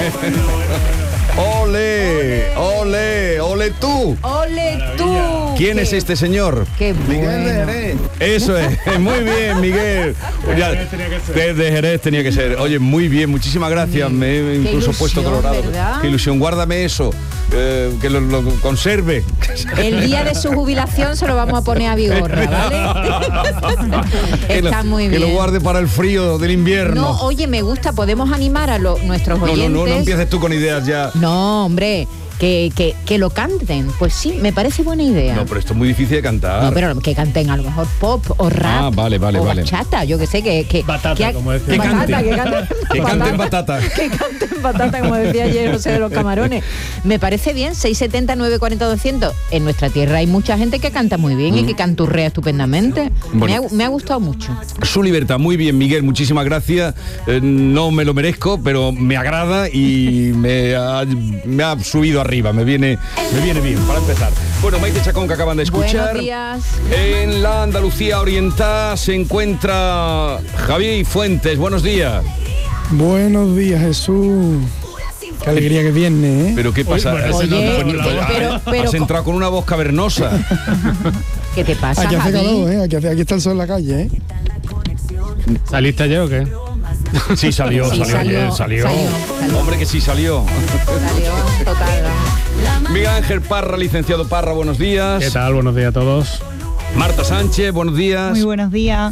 ¡Ole! ¡Ole! ¡Ole tú! ¡Ole tú! ¿Quién es este señor? ¡Qué Miguel bueno! de Jerez. Eso es, muy bien, Miguel. Ya, desde Jerez tenía que ser. Oye, muy bien, muchísimas gracias. Me he incluso ilusión, puesto colorado. ¿verdad? Qué ilusión, guárdame eso, que lo conserve. El día de su jubilación se lo vamos a poner a Vigorra, ¿vale? Está muy bien. Que lo guarde para el frío del invierno. No, oye, me gusta, podemos animar a nuestros oyentes. No empieces tú con ideas ya. No, hombre, que lo canten. Pues sí, me parece buena idea. No, pero esto es muy difícil de cantar. No, pero que canten a lo mejor pop o rap. Ah, vale. o bachata, yo que sé, que Batata, como decía. Que canten batata. Que canten batata, como decía ayer José de los Camarones. Me parece bien, 670 940 200. En nuestra tierra hay mucha gente que canta muy bien y que canturrea estupendamente. Bueno. Me ha gustado mucho. Su libertad, muy bien, Miguel, muchísimas gracias. No me lo merezco, pero me agrada y me ha subido arriba, me viene bien, para empezar. Bueno, Maite Chacón, que acaban de escuchar. Buenos días. En la Andalucía Oriental se encuentra Javier Fuentes. Buenos días. Buenos días, Jesús. Qué alegría que viene, ¿eh? ¿Pero qué pasa? Oye, pero has entrado con una voz cavernosa. ¿Qué te pasa, Aquí hace Javi? calor, ¿eh? Aquí está el sol en la calle, ¿eh? ¿Saliste ayer o qué? Sí, salió ayer. Hombre, que sí salió. Salió, total. Miguel Ángel Parra, licenciado Parra, buenos días. ¿Qué tal? Buenos días a todos. Marta Sánchez, buenos días. Muy buenos días.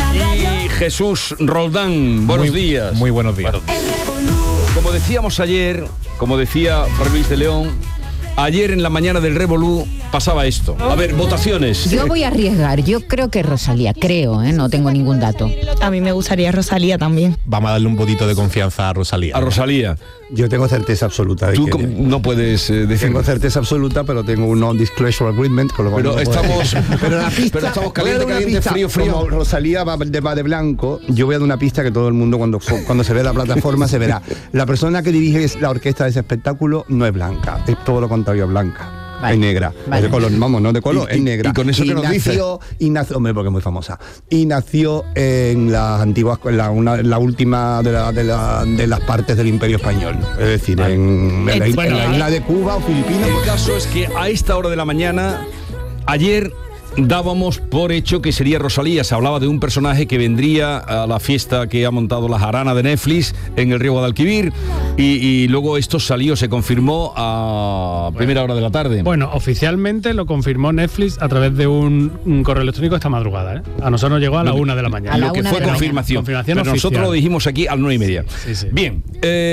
Y Jesús Roldán, buenos días. Muy buenos días. Como decíamos ayer, como decía Fray Luis de León, ayer en la mañana del Revolú pasaba esto. A ver, votaciones. Yo voy a arriesgar, yo creo que Rosalía, no tengo ningún dato. A mí me gustaría Rosalía también. Vamos a darle un poquito de confianza a Rosalía. A Rosalía. Yo tengo certeza absoluta de Tú que... no puedes decir. Tengo certeza absoluta, pero tengo un non-disclosure agreement, con lo cual Pero no puedo estamos, decir. Pero la pista, pero estamos voy a dar una caliente, pista. frío. Como Rosalía va de blanco, yo voy a dar una pista que todo el mundo cuando se ve la plataforma se verá. La persona que dirige la orquesta de ese espectáculo no es blanca, es todo lo contrario a blanca. Vale. Es negra, Vale. es de color, vamos, no de color, es negra. Y con eso que nos dice. Y nació, hombre, porque es muy famosa. Y nació en las antiguas, en la última de las partes del Imperio Español. Es decir, en la isla de Cuba o Filipinas. El caso es que a esta hora de la mañana, ayer dábamos por hecho que sería Rosalía. Se hablaba de un personaje que vendría a la fiesta que ha montado la jarana de Netflix en el río Guadalquivir y luego esto se confirmó a primera hora de la tarde. Bueno, oficialmente lo confirmó Netflix a través de un correo electrónico esta madrugada, ¿eh? A nosotros nos llegó a la 1 de la mañana. A la Lo que 1 fue de la confirmación. Pero oficial. nosotros lo dijimos aquí a las 9:30. Sí. Bien,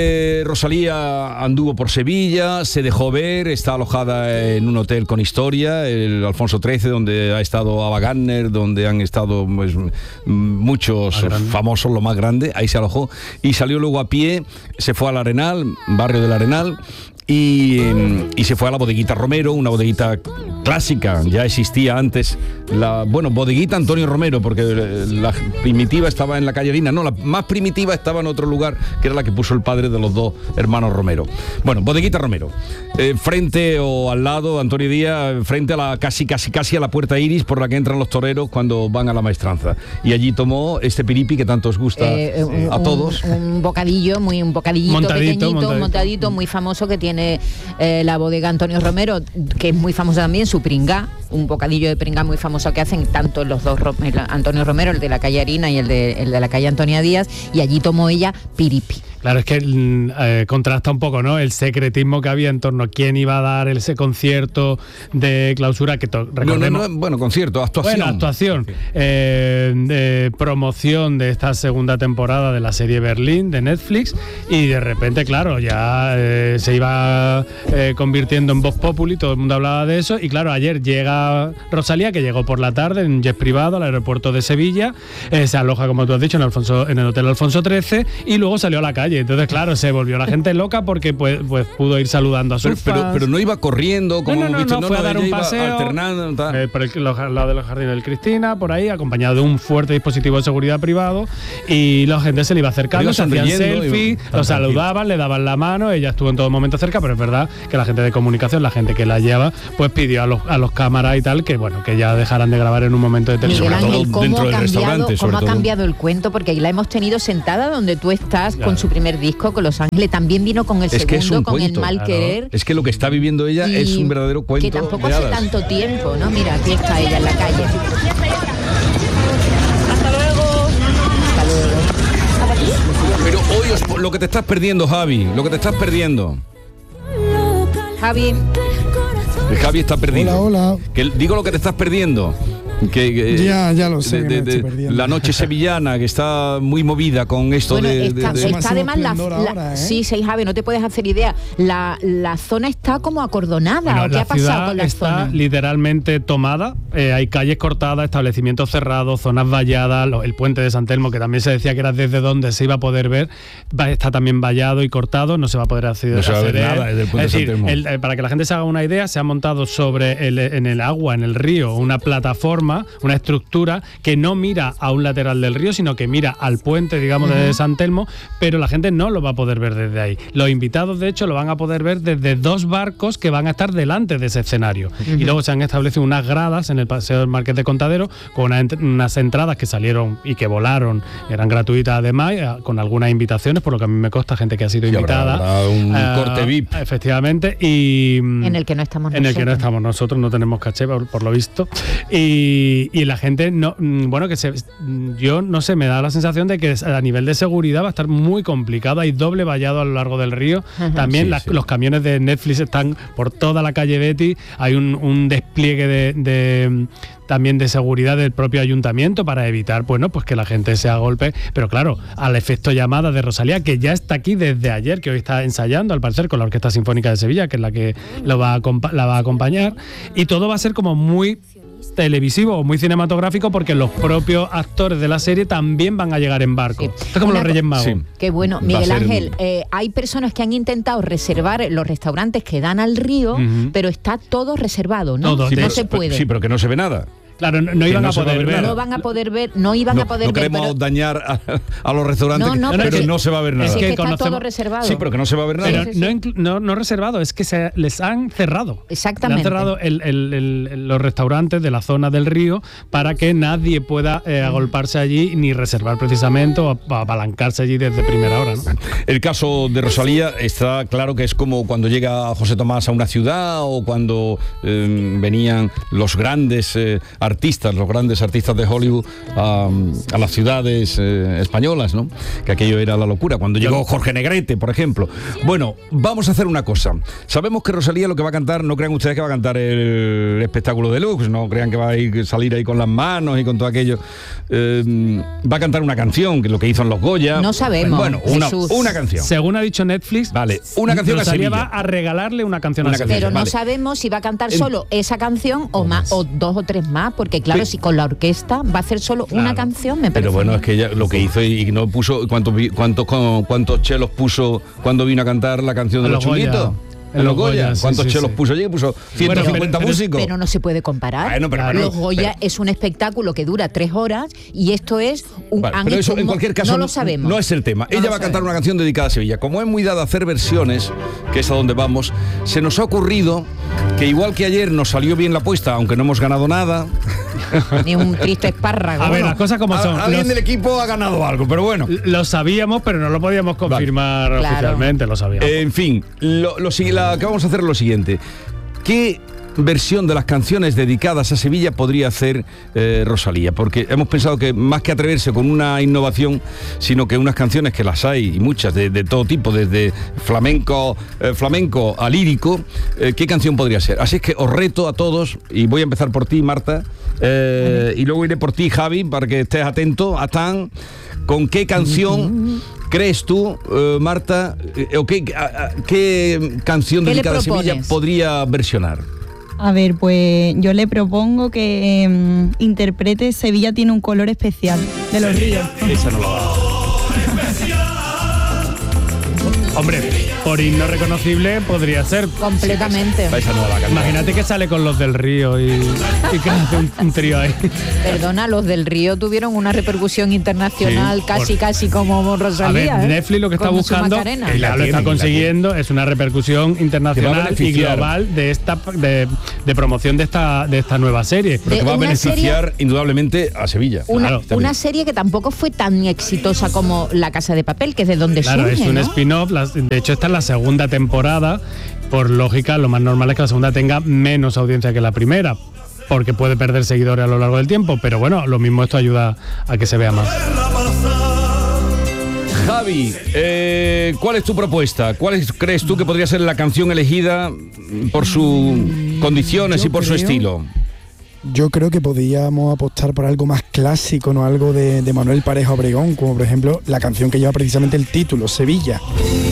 Rosalía anduvo por Sevilla, se dejó ver, está alojada en un hotel con historia, el Alfonso XIII, donde ha estado Ava Gardner, donde han estado pues, muchos famosos, lo más grande. Ahí se alojó y salió luego a pie, se fue al Arenal, barrio del Arenal, y se fue a la bodeguita Romero, una bodeguita clásica, ya existía antes bodeguita Antonio Romero, porque la primitiva estaba en la calle Harina, no, la más primitiva estaba en otro lugar, que era la que puso el padre de los dos hermanos Romero. Bueno, bodeguita Romero, frente o al lado, Antonio Díaz, frente a la casi a la puerta Iris por la que entran los toreros cuando van a la maestranza, y allí tomó este piripi que tanto os gusta a todos. Un bocadillito montadito, muy famoso que tiene la bodega Antonio Romero, que es muy famosa también, su pringá, un bocadillo de pringá muy famoso que hacen tanto los dos, Antonio Romero, el de la calle Harina y el de la calle Antonia Díaz, y allí tomó ella piripi. Claro, es que contrasta un poco, ¿no? El secretismo que había en torno a quién iba a dar ese concierto de clausura que recordemos. Concierto, actuación. Bueno, actuación. De promoción de esta segunda temporada de la serie Berlín de Netflix, y de repente, claro, ya se iba convirtiendo en Vox Populi, todo el mundo hablaba de eso, y claro, ayer llega Rosalía, que llegó por la tarde en un jet privado al aeropuerto de Sevilla, se aloja, como tú has dicho, en el Hotel Alfonso XIII, y luego salió a la calle. Entonces, claro, se volvió la gente loca porque pues pudo ir saludando a sus fans. Pero no iba corriendo, como no, fue a dar un paseo alternando, por el lado de los jardines del Cristina, por ahí, acompañado de un fuerte dispositivo de seguridad privado, y la gente se le iba acercando, se hacían selfies, lo saludaban, le daban la mano, ella estuvo en todo momento cerca, pero es verdad que la gente de comunicación, la gente que la lleva, pues pidió a los cámaras y tal, que bueno, que ya dejaran de grabar en un momento determinado. Miguel Ángel, dentro del restaurante, ¿cómo ha cambiado el cuento? Porque ahí la hemos tenido sentada donde tú estás, con su primer disco con Los Ángeles, también vino con el segundo, con cuento, El Mal Querer. Es que lo que está viviendo ella es un verdadero cuento. Que tampoco de hace hadas. tanto tiempo, ¿no? Mira, aquí está ella en la calle. Hasta luego. Pero hoy lo que te estás perdiendo, Javi, lo que te estás perdiendo. Javi. El Javi está perdido. Hola. Digo lo que te estás perdiendo. Ya lo sé, que me estoy perdiendo. La noche sevillana, que está muy movida con esto Bueno, de... está además ahora, ¿eh? Sí, Javi, no te puedes hacer idea. La zona está como acordonada. Bueno, ¿Qué la ha pasado ciudad con la está zona? literalmente tomada. Hay calles cortadas, establecimientos cerrados, zonas valladas. El puente de San Telmo, que también se decía que era desde donde se iba a poder ver, está también vallado y cortado. No se va a poder acceder. No se va a ver nada desde el puente de San Telmo. Para que la gente se haga una idea, se ha montado en el agua, en el río, una plataforma, una estructura que no mira a un lateral del río, sino que mira al puente, digamos, de San Telmo, pero la gente no lo va a poder ver desde ahí. Los invitados, de hecho, lo van a poder ver desde 2 barcos que van a estar delante de ese escenario. Y luego se han establecido unas gradas en el Paseo del Marqués de Contadero con unas entradas que salieron y que volaron, eran gratuitas además, con algunas invitaciones, por lo que a mí me consta gente que ha sido invitada. Habrá un corte VIP. Efectivamente. Y en el que no estamos nosotros. En el que no estamos nosotros, no tenemos caché, por lo visto. Y la gente no, bueno, yo no sé, me da la sensación de que a nivel de seguridad va a estar muy complicado. Hay doble vallado a lo largo del río. También los camiones de Netflix están por toda la calle Betty. Hay un despliegue también de seguridad del propio ayuntamiento para evitar, bueno, pues que la gente se agolpe. Pero claro, al efecto llamada de Rosalía, que ya está aquí desde ayer, que hoy está ensayando, al parecer, con la Orquesta Sinfónica de Sevilla, que es la que la va a acompañar. Y todo va a ser como muy televisivo o muy cinematográfico, porque los propios actores de la serie también van a llegar en barco. Sí. Esto es como los Reyes Magos. Sí. Qué bueno. Miguel Ángel, hay personas que han intentado reservar los restaurantes que dan al río, pero está todo reservado, ¿no? Todo, no se puede. Sí, pero que no se ve nada. Claro, no iban a poder ver. No van a poder ver, no iban a poder ver. No queremos dañar a los restaurantes, pero no se va a ver nada. Es que está todo reservado. Sí, pero que no se va a ver nada. Pero no reservado, es que les han cerrado. Exactamente. Les han cerrado los restaurantes de la zona del río para que nadie pueda agolparse allí ni reservar precisamente o apalancarse allí desde primera hora, ¿no? El caso de Rosalía está claro que es como cuando llega José Tomás a una ciudad o cuando venían los grandes los grandes artistas de Hollywood a las ciudades españolas, ¿no? Que aquello era la locura. Cuando llegó Jorge Negrete, por ejemplo. Bueno, vamos a hacer una cosa. Sabemos que Rosalía lo que va a cantar, no crean ustedes que va a cantar el espectáculo deluxe, no crean que va a salir ahí con las manos y con todo aquello. Va a cantar una canción, que es lo que hizo en los Goya. No sabemos. Bueno, una canción. Según ha dicho Netflix, vale, una canción Rosalía a Sevilla. va a regalarle una canción a Sevilla. Pero no sabemos si va a cantar solo esa canción o más, o 2 o 3 más, porque claro, si con la orquesta va a hacer solo una canción, me parece. Pero bueno, es que ella lo que hizo y no puso cuántos chelos puso cuando vino a cantar la canción de los Chunguitos. En los Goya, ¿cuántos chelos puso allí? Puso 150 músicos. Pero no se puede comparar. Pero los Goya es un espectáculo que dura 3 horas y esto es pero eso en cualquier caso no lo sabemos. No es el tema. Ella va a cantar una canción dedicada a Sevilla. Como es muy dada a hacer versiones, que es a donde vamos, se nos ha ocurrido que igual que ayer nos salió bien la apuesta, aunque no hemos ganado nada. Ni un triste espárrago. A ver, las cosas como son. Alguien del equipo ha ganado algo, pero bueno. Lo sabíamos, pero no lo podíamos confirmar oficialmente, lo sabíamos. En fin, lo que vamos a hacer es lo siguiente. ¿Qué versión de las canciones dedicadas a Sevilla podría hacer Rosalía? Porque hemos pensado que más que atreverse con una innovación, sino que unas canciones que las hay, y muchas, de todo tipo, desde flamenco a lírico, ¿qué canción podría ser? Así es que os reto a todos, y voy a empezar por ti, Marta, y luego iré por ti, Javi, para que estés atento a ¿con qué canción crees tú, Marta, o qué canción dedicada a Sevilla podría versionar? A ver, pues yo le propongo que interprete Sevilla tiene un color especial, de Los Ríos. Esa no la va. Hombre, por himno reconocible podría ser. Completamente. Esa no la va a cantar. Imagínate que sale con Los del Río y que hace un trío ahí. Perdona, Los del Río tuvieron una repercusión internacional casi como Rosalía. A ver, Netflix lo que está Con su buscando, Macarena. y ya lo está consiguiendo, es una repercusión internacional y global de esta de promoción de esta nueva serie. Pero que va a beneficiar indudablemente a Sevilla. Una serie que tampoco fue tan exitosa como La Casa de Papel, que es de donde surge, es un ¿no? spin-off. De hecho, esta es la segunda temporada. Por lógica, lo más normal es que la segunda tenga menos audiencia que la primera, porque puede perder seguidores a lo largo del tiempo. Pero bueno, lo mismo esto ayuda a que se vea más. Javi, ¿cuál es tu propuesta? ¿Cuál crees tú que podría ser la canción elegida por sus condiciones y por su estilo? Yo creo que podríamos apostar por algo más clásico, no algo de Manuel Pareja Obregón, como por ejemplo la canción que lleva precisamente el título, Sevilla.